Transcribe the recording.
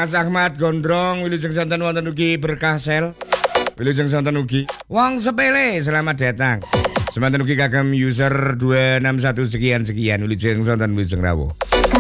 Mas Ahmad Gondrong wilujeng sonten wonten ugi berkah sel. Wilujeng sonten ugi wong sepele selamat datang. Semanten ugi kagem user 261 sekian wilujeng sonten wilujeng rawuh.